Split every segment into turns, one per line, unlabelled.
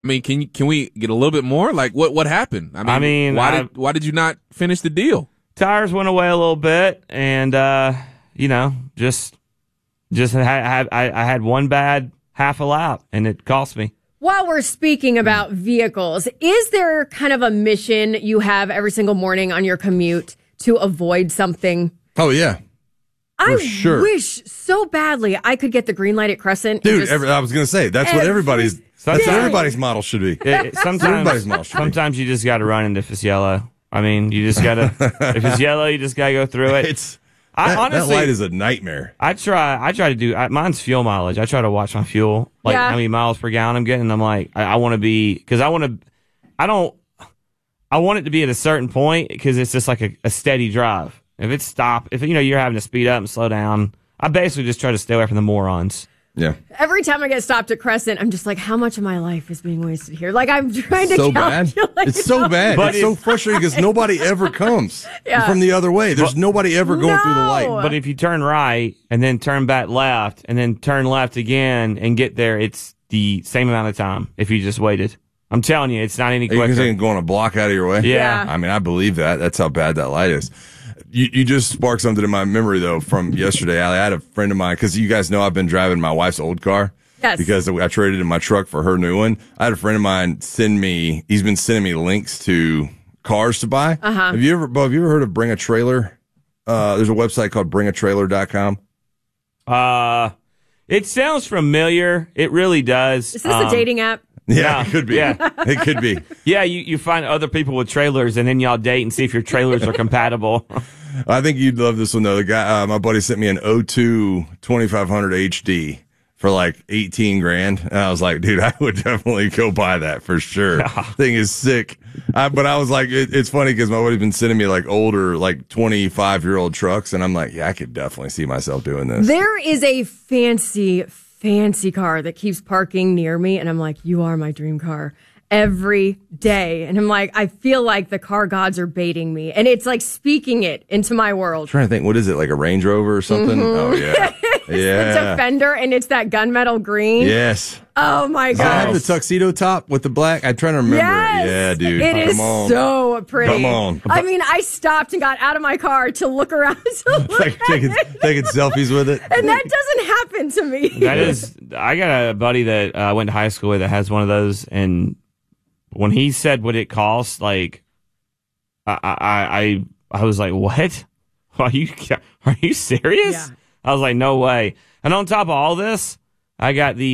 I mean, can we get a little bit more? Like, what happened? Why did you not finish the deal?
Tires went away a little bit, and just I had one bad half a lap, and it cost me.
While we're speaking about vehicles, is there kind of a mission you have every single morning on your commute to avoid something?
Oh, yeah.
I wish so badly I could get the green light at Crescent.
Dude, I was going to say, that's what everybody's model should be.
Sometimes you just got to run if it's yellow. I mean, you just got to, if it's yellow, you just got to go through it.
Honestly, that light is a nightmare.
I try to do, mine's fuel mileage. I try to watch my fuel, how many miles per gallon I'm getting. And I'm like, I want to be, because I want it to be at a certain point because it's just like a steady drive. If you're having to speed up and slow down, I basically just try to stay away from the morons.
Yeah.
Every time I get stopped at Crescent, I'm just like, how much of my life is being wasted here? Like, I'm trying to calculate.
It's so bad. But it's so frustrating because nobody ever comes from the other way. There's nobody ever going through the light.
But if you turn right and then turn back left and then turn left again and get there, it's the same amount of time if you just waited. I'm telling you, it's not any quicker.
You can go on a block out of your way?
Yeah.
I mean, I believe that. That's how bad that light is. You just sparked something in my memory, though, from yesterday. I had a friend of mine, because you guys know I've been driving my wife's old car.
Yes.
Because I traded in my truck for her new one. I had a friend of mine he's been sending me links to cars to buy.
Uh-huh.
Have you ever heard of Bring a Trailer? There's a website called bringatrailer.com.
It sounds familiar. It really does.
Is this a dating app?
Yeah, it could be.
Yeah.
It could be.
Yeah, you find other people with trailers, and then y'all date and see if your trailers are compatible.
I think you'd love this one, though. The guy, my buddy sent me an 02 2500 HD for like 18 grand. And I was like, dude, I would definitely go buy that for sure. Thing is sick. But I was like, it's funny because my buddy's been sending me like older, like 25-year-old trucks. And I'm like, yeah, I could definitely see myself doing this.
There is a fancy car that keeps parking near me, and I'm like, you are my dream car every day. And I'm like, I feel like the car gods are baiting me, and it's like speaking it into my world.
I'm trying to think, what is it, like a Range Rover or something?
Mm-hmm.
Oh, yeah.
It's a Defender, and it's that gunmetal green.
Yes.
Oh, my God.
I have the tuxedo top with the black. I'm trying to remember.
Yes.
Yeah, dude.
It is so pretty.
Come on.
I mean, I stopped and got out of my car to look around.
Taking selfies with it.
And that doesn't happen to me.
I got a buddy that I went to high school with that has one of those, and when he said what it cost, like, I was like, what? Are you serious?
Yeah.
I was like, no way. And on top of all this, I got the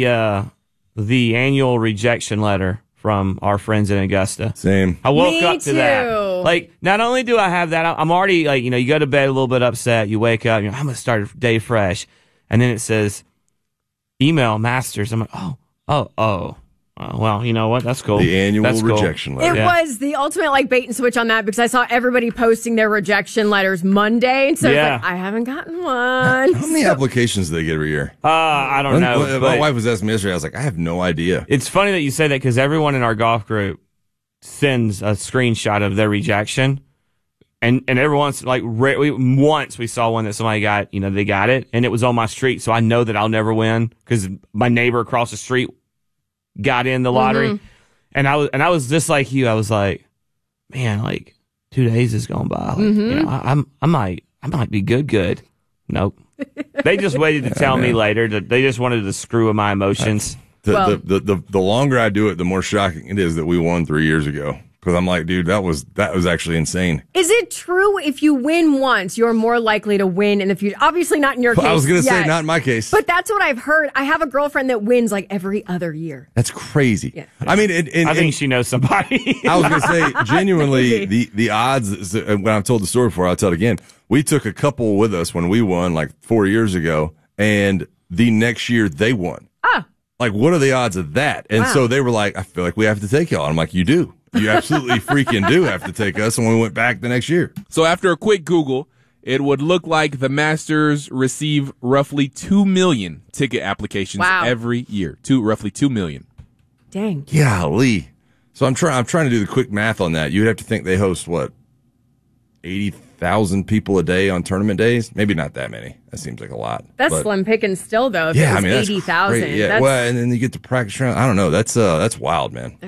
annual rejection letter from our friends in Augusta.
Same.
I woke up to
too.
that. Like, not only do I have that, I'm already like, you go to bed a little bit upset. You wake up, I'm going to start the day fresh. And then it says, email Masters. I'm like, oh. Well, you know what? That's cool.
The annual rejection letter.
It was the ultimate like bait and switch on that because I saw everybody posting their rejection letters Monday. And so it's like, I haven't gotten one.
How many applications do they get every year?
I don't know.
My wife was asking me yesterday. I was like, I have no idea.
It's funny that you say that because everyone in our golf group sends a screenshot of their rejection. And every once, once we saw one that somebody got, they got it. And it was on my street. So I know that I'll never win because my neighbor across the street got in the lottery. Mm-hmm. And I was just like you. I was like, man, like 2 days is going by. Like, I might be good. Nope. They just waited to tell me later that they just wanted to screw with my emotions.
The longer I do it, the more shocking it is that we won 3 years ago. Because I'm like, dude, that was actually insane.
Is it true if you win once, you're more likely to win in the future? Obviously not in your case.
I was going to say, not in my case.
But that's what I've heard. I have a girlfriend that wins like every other year.
That's crazy. Yeah. I mean,
I think she knows somebody.
I was going to say, genuinely, the odds, when I've told the story before, I'll tell it again. We took a couple with us when we won like 4 years ago, and the next year they won. Like, what are the odds of that? And so they were like, I feel like we have to take y'all. I'm like, you do. You absolutely freaking do have to take us. And we went back the next year.
So after a quick Google, it would look like the Masters receive roughly 2 million ticket applications every year. Roughly 2 million.
Dang.
Golly. So I'm trying to do the quick math on that. You'd have to think they host, what, 80,000 people a day on tournament days. Maybe not that many. That seems like a lot.
That's slim pickings still, though. If
yeah,
it was 80,000.
Yeah, well, and then you get to practice round. I don't know. That's wild, man.